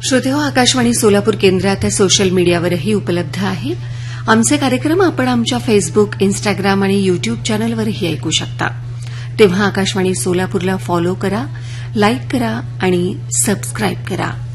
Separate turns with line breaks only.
श्रोतेहो, आकाशवाणी सोलापूर केंद्र आता सोशल मीडियावरही उपलब्ध आहे. आमचे कार्यक्रम आपण आमच्या फेसबुक, इन्स्टाग्राम आणि युट्यूब चॅनलवरही ऐकू शकता. तेव्हा आकाशवाणी सोलापूरला फॉलो करा, लाईक करा आणि सबस्क्राईब करा.